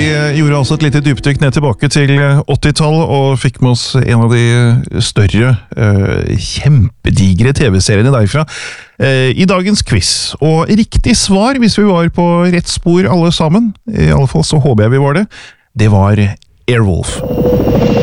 gjorde altså et lite dypdykk ned tilbake til 80-tallet og fikk med oss en av de større, kjempedigre TV-seriene derfra i dagens quiz. Og riktig svar, hvis vi var på rett spor alle sammen, i alle fall så håper jeg vi var det var Airwolf.